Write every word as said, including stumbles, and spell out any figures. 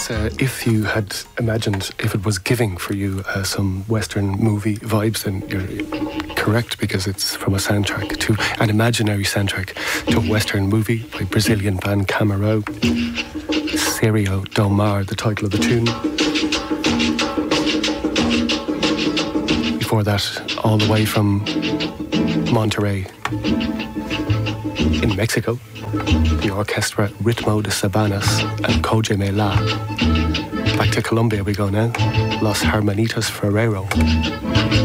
that's uh, if you had imagined, if it was giving for you uh, some Western movie vibes, then you're correct, because it's from a soundtrack to an imaginary soundtrack to a Western movie by Brazilian band Camaro. Serio do Mar, the title of the tune. Before that, all the way from Monterrey in Mexico, the orchestra Ritmo de Sabanas and Kojime La. Back to Colombia we go now. Los Hermanitos Ferrero.